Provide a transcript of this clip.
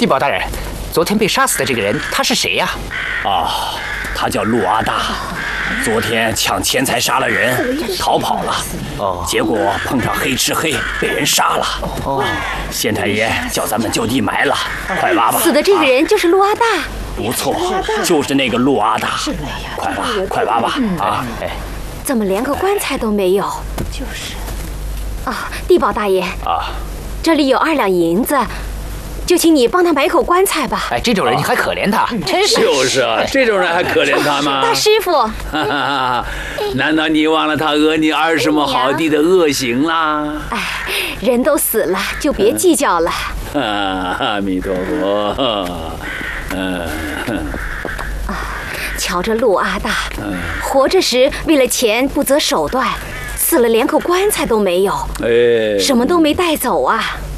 地保大人，昨天被杀死的这个人他是谁呀？ 啊，他叫陆阿大，昨天抢钱财杀了人，逃跑了。哦，结果碰上黑吃黑，被人杀了。哦，县太爷叫咱们就地埋了，快挖吧。 死的这个人就是陆阿大。 不错，就是那个陆阿大。是的呀，快挖，快挖吧！啊，哎， 怎么连个棺材都没有？就是。啊，地保大爷啊，这里有2两银子，就请你帮他买口棺材吧。 哎，这种人你还可怜他，真是。 就是啊，这种人还可怜他吗？ 大师傅， 难道你忘了他讹你20亩好地的恶行啦？ 哎，人都死了，就别计较了。 阿弥陀佛。 瞧这陆阿大，活着时为了钱不择手段，死了连口棺材都没有，什么都没带走啊。